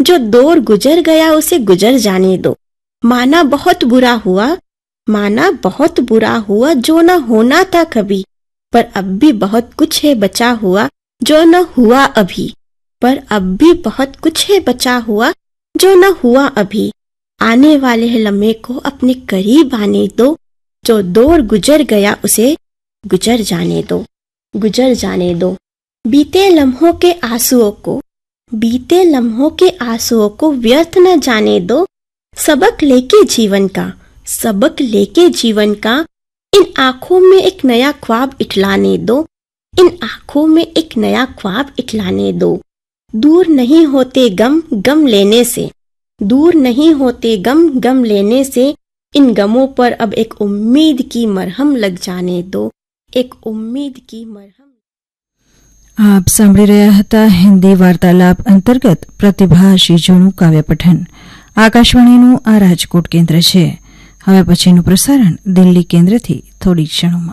जो दौर गुजर गया उसे गुजर जाने दो। माना बहुत बुरा हुआ जो न होना था कभी, पर अब भी बहुत कुछ है बचा हुआ जो न हुआ अभी, जो न हुआ अभी। आने वाले लम्हे को अपने करीब आने दो, जो दौर गुजर गया उसे गुजर जाने दो। बीते लम्हों के आंसुओं को व्यर्थ न जाने दो। सबक लेके जीवन का इन आँखों में एक नया ख्वाब इठलाने दो। दूर नहीं होते गम लेने से, इन गमों पर अब एक उम्मीद की मरहम लग जाने दो। આપ સાંભળી રહ્યા હતા હિન્દી વાર્તાલાપ અંતર્ગત પ્રતિભા શિજોનું કાવ્ય પઠન. આકાશવાણીનું આ રાજકોટ કેન્દ્ર છે. હવે પછીનું પ્રસારણ દિલ્હી કેન્દ્રથી થોડી ક્ષણોમાં.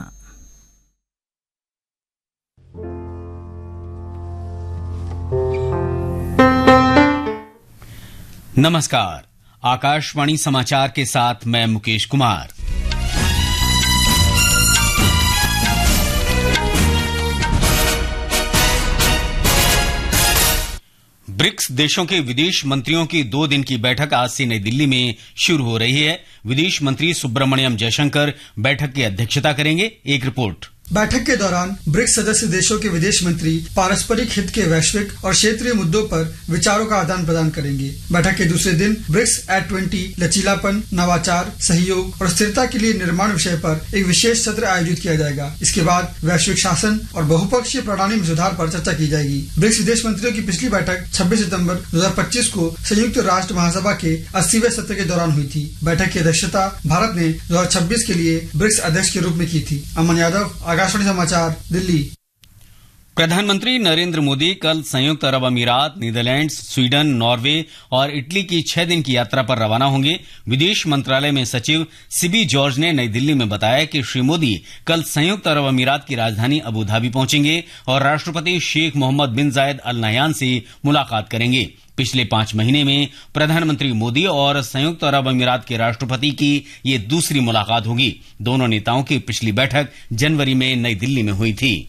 नमस्कार, आकाशवाणी समाचार के साथ मैं मुकेश कुमार। ब्रिक्स देशों के विदेश मंत्रियों की 2 दिन की बैठक आज से नई दिल्ली में शुरू हो रही है। विदेश मंत्री सुब्रमण्यम जयशंकर बैठक की अध्यक्षता करेंगे। एक रिपोर्ट। बैठक के दौरान ब्रिक्स सदस्य देशों के विदेश मंत्री पारस्परिक हित के वैश्विक और क्षेत्रीय मुद्दों पर विचारों का आदान प्रदान करेंगे। बैठक के दूसरे दिन ब्रिक्स @20 लचीलापन, नवाचार, सहयोग और स्थिरता के लिए निर्माण विषय पर एक विशेष सत्र आयोजित किया जाएगा। इसके बाद वैश्विक शासन और बहुपक्षीय प्रणाली में सुधार पर चर्चा की जाएगी। ब्रिक्स विदेश मंत्रियों की पिछली बैठक 26 सितंबर 2025 को संयुक्त राष्ट्र महासभा के 80वें सत्र के दौरान हुई थी। बैठक की अध्यक्षता भारत ने 2026 के लिए ब्रिक्स अध्यक्ष के रूप में की थी। अमन यादव, आकाशवाणी समाचार, दिल्ली। प्रधानमंत्री नरेंद्र मोदी कल संयुक्त अरब अमीरात, नीदरलैंड्स, स्वीडन, नॉर्वे और इटली की 6 दिन की यात्रा पर रवाना होंगे। विदेश मंत्रालय में सचिव सिबी जॉर्ज ने नई दिल्ली में बताया कि श्री मोदी कल संयुक्त अरब अमीरात की राजधानी अबू धाबी पहुंचेंगे और राष्ट्रपति शेख मोहम्मद बिन जायद अल नहयान से मुलाकात करेंगे। पिछले 5 महीने में प्रधानमंत्री मोदी और संयुक्त अरब अमीरात के राष्ट्रपति की ये दूसरी मुलाकात होगी। दोनों नेताओं की पिछली बैठक जनवरी में नई दिल्ली में हुई थी।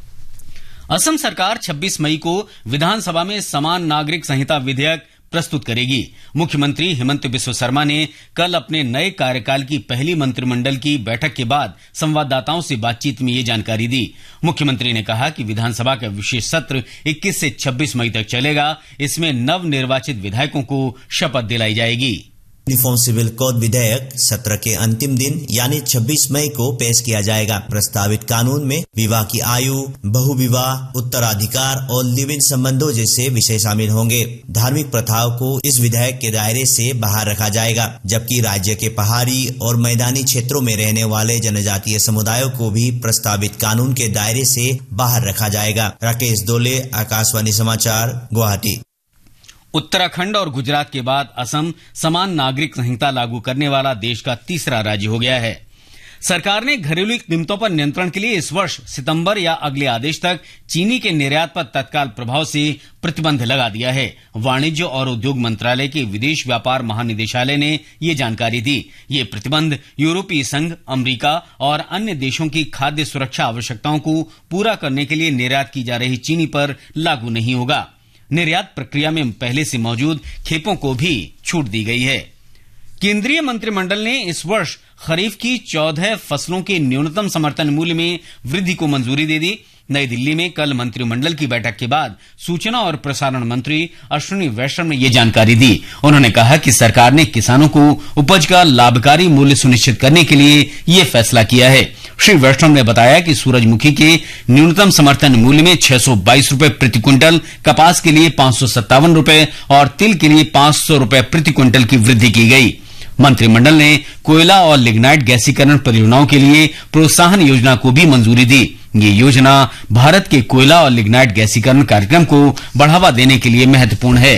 असम सरकार 26 मई को विधानसभा में समान नागरिक संहिता विधेयक प्रस्तुत करेगी। मुख्यमंत्री हिमंत बिस्व शर्मा ने कल अपने नए कार्यकाल की पहली मंत्रिमंडल की बैठक के बाद संवाददाताओं से बातचीत में ये जानकारी दी। मुख्यमंत्री ने कहा कि विधानसभा का विशेष सत्र 21 से 26 मई तक चलेगा। इसमें नवनिर्वाचित विधायकों को शपथ दिलाई जाएगी। यूनिफॉर्म सिविल कोड विधेयक सत्र के अंतिम दिन यानी 26 मई को पेश किया जाएगा। प्रस्तावित कानून में विवाह की आयु, बहुविवाह, उत्तराधिकार और लिव इन संबंधों जैसे विषय शामिल होंगे। धार्मिक प्रथाओं को इस विधेयक के दायरे से बाहर रखा जाएगा, जबकि राज्य के पहाड़ी और मैदानी क्षेत्रों में रहने वाले जनजातीय समुदायों को भी प्रस्तावित कानून के दायरे से बाहर रखा जाएगा। राकेश दोले, आकाशवाणी समाचार, गुवाहाटी। उत्तराखंड और गुजरात के बाद असम समान नागरिक संहिता लागू करने वाला देश का तीसरा राज्य हो गया है। सरकार ने घरेलू कीमतों पर नियंत्रण के लिए इस वर्ष सितंबर या अगले आदेश तक चीनी के निर्यात पर तत्काल प्रभाव से प्रतिबंध लगा दिया है। वाणिज्य और उद्योग मंत्रालय के विदेश व्यापार महानिदेशालय ने ये जानकारी दी। ये प्रतिबंध यूरोपीय संघ, अमेरिका और अन्य देशों की खाद्य सुरक्षा आवश्यकताओं को पूरा करने के लिए निर्यात की जा रही चीनी पर लागू नहीं होगा। निर्यात प्रक्रिया में पहले से मौजूद खेपों को भी छूट दी गई है। केंद्रीय मंत्रिमंडल ने इस वर्ष खरीफ की 14 फसलों के न्यूनतम समर्थन मूल्य में वृद्धि को मंजूरी दे दी। नई दिल्ली में कल मंत्रिमंडल की बैठक के बाद सूचना और प्रसारण मंत्री अश्विनी वैष्णव ने ये जानकारी दी। उन्होंने कहा कि सरकार ने किसानों को उपज का लाभकारी मूल्य सुनिश्चित करने के लिए ये फैसला किया है। श्री वैष्णव ने बताया कि सूरजमुखी के न्यूनतम समर्थन मूल्य में 622 रुपए प्रति क्विंटल, कपास के लिए 557 रुपए और तिल के लिए 500 रुपए प्रति क्विंटल की वृद्धि की गई। मंत्रिमंडल ने कोयला और लिग्नाइट गैसीकरण परियोजनाओं के लिए प्रोत्साहन योजना को भी मंजूरी दी। ये योजना भारत के कोयला और लिग्नाइट गैसीकरण कार्यक्रम को बढ़ावा देने के लिए महत्वपूर्ण है।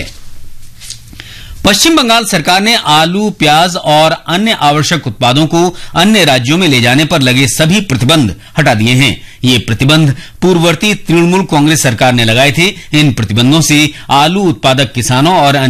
पश्चिम बंगाल सरकार ने आलू, प्याज और अन्य आवश्यक उत्पादों को अन्य राज्यों में ले जाने पर लगे सभी प्रतिबंध हटा दिए हैं। ये प्रतिबंध पूर्ववर्ती तृणमूल कांग्रेस सरकार ने लगाए थे। इन प्रतिबंधों से आलू उत्पादक किसानों और